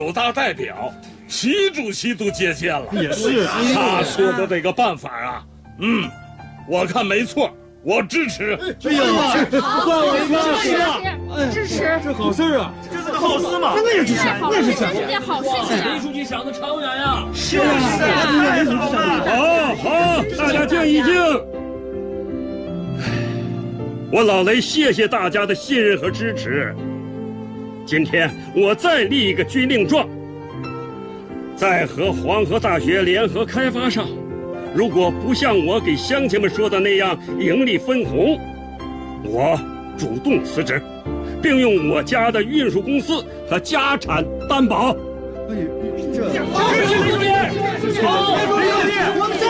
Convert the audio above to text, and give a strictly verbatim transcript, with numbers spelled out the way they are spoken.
九大代表，习主席都接见了。 也是， 他说的这个办法啊，嗯，我看没错，我支持。 哎呀，算我一个支持， 支持， 这好事啊， 这是个好事嘛， 那是支持，那是支持， 是件好事情啊。 李书记想得长远呀， 是啊， 太好了。 好好，大家静一静。我老雷谢谢大家的信任和支持。今天我再立一个军令状，在和黄河大学联合开发上，如果不像我给乡亲们说的那样盈利分红，我主动辞职，并用我家的运输公司和家产担保。 哎呀，这。 李书记，好，李书记。